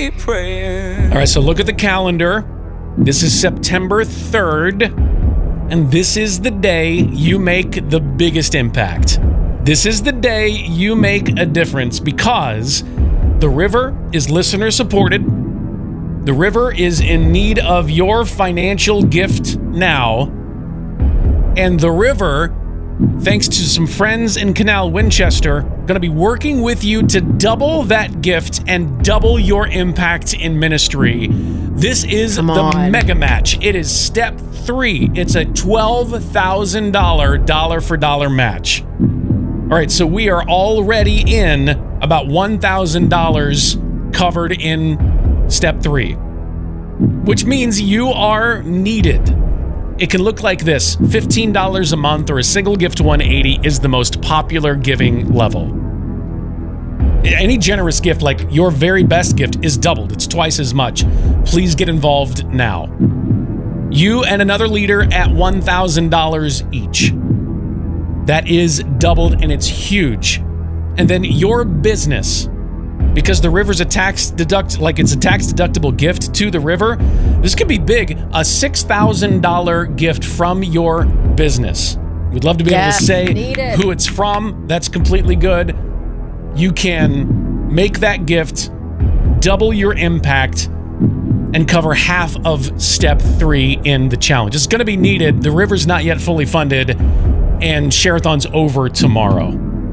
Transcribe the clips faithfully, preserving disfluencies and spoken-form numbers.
be praying. All right, so look at the calendar. This is September third, and this is the day you make the biggest impact. This is the day you make a difference because the river is listener supported. The river is in need of your financial gift now. And the river, thanks to some friends in Canal Winchester, going to be working with you to double that gift and double your impact in ministry. This is Come the on. mega match. It is step three. It's a twelve thousand dollars dollar for dollar match. All right, so we are already in about one thousand dollars covered in step three, which means you are needed. It can look like this. fifteen dollars a month or a single gift one hundred eighty dollars is the most popular giving level. Any generous gift, like your very best gift, is doubled. It's twice as much. Please get involved now. You and another leader at one thousand dollars each. That is doubled, and it's huge. And then your business, because the river's a tax deduct, like it's a tax deductible gift to the river. This could be big. A six thousand dollars gift from your business. We'd love to be Yes, able to say needed. who it's from. That's completely good. You can make that gift, double your impact, and cover half of step three in the challenge. It's going to be needed. The river's not yet fully funded, and Share-a-thon's over tomorrow.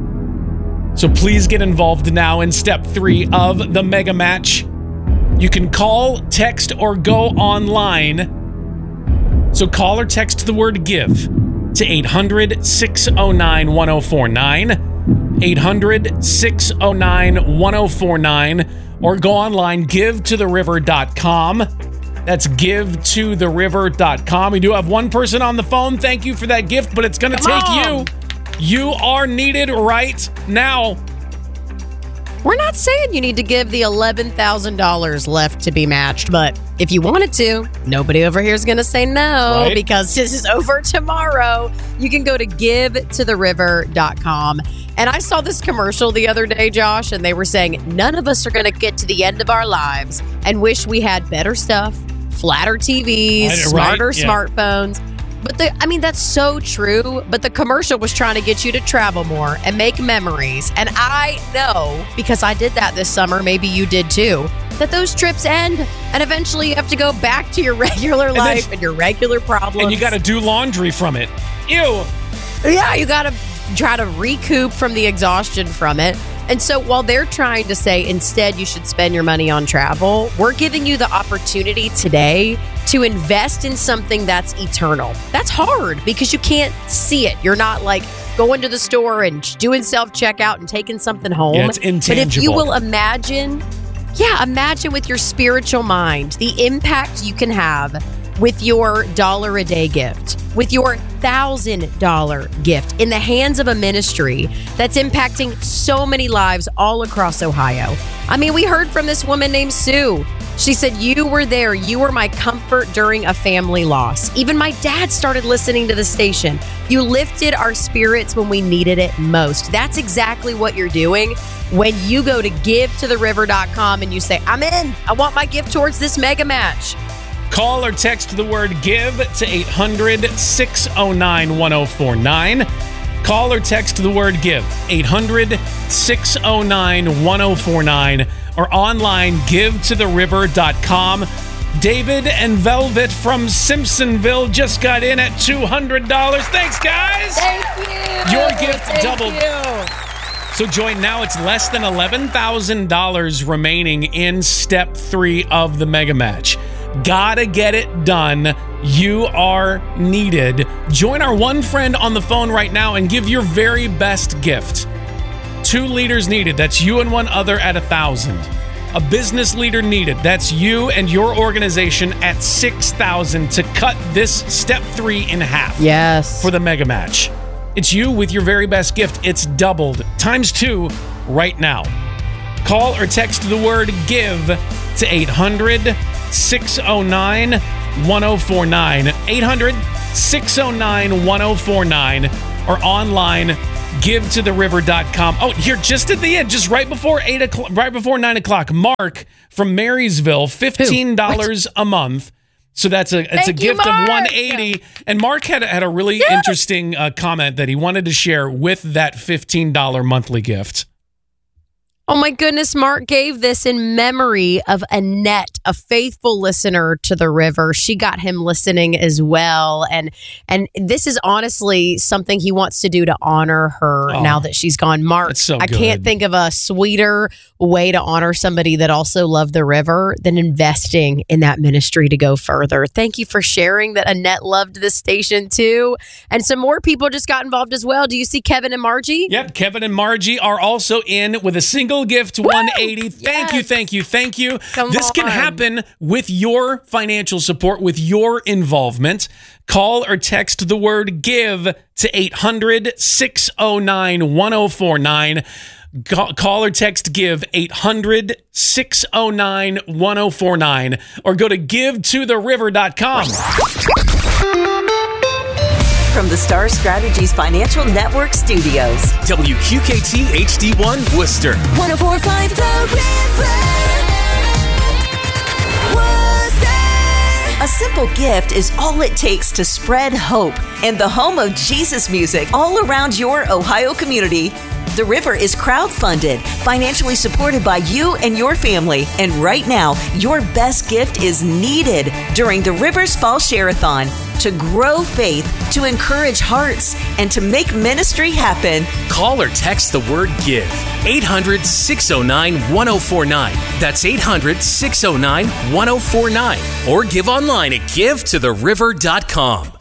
So please get involved now in step three of the mega match. You can call, text, or go online. So call or text the word GIVE to eight hundred, six oh nine, one oh four nine. eight hundred, six oh nine, one oh four nine. Or go online, give to the river dot com. That's give to the river dot com. We do have one person on the phone. Thank you for that gift, but it's going to take on. you. You are needed right now. We're not saying you need to give the eleven thousand dollars left to be matched, but if you wanted to, nobody over here is going to say no Right. because this is over tomorrow. You can go to give to the river dot com. And I saw this commercial the other day, Josh, and they were saying none of us are going to get to the end of our lives and wish we had better stuff, flatter T Vs, Right, smarter right, yeah. smartphones. But the, I mean, that's so true. But the commercial was trying to get you to travel more and make memories. And I know, because I did that this summer, maybe you did too, that those trips end and eventually you have to go back to your regular then- life and your regular problems. And you got to do laundry from it. Ew. Yeah, you got to try to recoup from the exhaustion from it. And so while they're trying to say instead you should spend your money on travel, we're giving you the opportunity today to invest in something that's eternal. That's hard because you can't see it. You're not like going to the store and doing self-checkout and taking something home. Yeah, it's intangible. But if you will imagine, yeah, imagine with your spiritual mind, the impact you can have with your dollar a day gift, with your thousand dollar gift in the hands of a ministry that's impacting so many lives all across Ohio. I mean, we heard from this woman named Sue. She said, you were there. You were my comfort during a family loss. Even my dad started listening to the station. You lifted our spirits when we needed it most. That's exactly what you're doing when you go to give to the river dot com and you say, I'm in. I want my gift towards this mega match. Call or text the word GIVE to eight hundred, six oh nine, one oh four nine. Call or text the word GIVE, eight hundred, six oh nine, one oh four nine. Or online, give to the river dot com. David and Velvet from Simpsonville just got in at two hundred dollars. Thanks, guys. Thank you. Your gift Thank doubled. you. So join now. It's less than eleven thousand dollars remaining in step three of the mega match. Gotta get it done. You are needed. Join our one friend on the phone right now and give your very best gift. Two leaders needed. That's you and one other at a thousand. A business leader needed. That's you and your organization at six thousand to cut this step three in half. Yes. For the mega match. It's you with your very best gift. It's doubled times two right now. Call or text the word GIVE to eight hundred, six oh nine, one oh four nine. eight hundred, six oh nine, one oh four nine. Or online, give to the river dot com. Oh, here, just at the end, just right before eight o'clock, right before nine o'clock, Mark from Marysville, fifteen dollars a month. So that's a it's Thank a you, gift of Mark. one hundred eighty dollars. And Mark had, had a really Yes. interesting uh, comment that he wanted to share with that fifteen dollars monthly gift. Oh my goodness, Mark gave this in memory of Annette, a faithful listener to the river. She got him listening as well. And and this is honestly something he wants to do to honor her Oh, now that she's gone. Mark, that's so I can't good. think of a sweeter way to honor somebody that also loved the river than investing in that ministry to go further. Thank you for sharing that Annette loved this station too. And some more people just got involved as well. Do you see Kevin and Margie? Yep, Kevin and Margie are also in with a single gift, one hundred eighty dollars. Thank you, Yes. thank you, thank you. Come this can on. happen with your financial support, with your involvement. Call or text the word GIVE to eight hundred, six oh nine, one oh four nine. Ca- Call or text GIVE eight hundred, six oh nine, one oh four nine, or go to give to the river dot com. From the Star Strategies Financial Network studios. W Q K T H D one Worcester. one oh four point five The River. Worcester. A simple gift is all it takes to spread hope. And the home of Jesus music all around your Ohio community. The River is crowdfunded, financially supported by you and your family. And right now, your best gift is needed during the River's Fall Share-a-thon to grow faith, to encourage hearts, and to make ministry happen. Call or text the word GIVE. eight hundred, six oh nine, one oh four nine. That's eight hundred, six oh nine, one oh four nine. Or give online at give to the river dot com.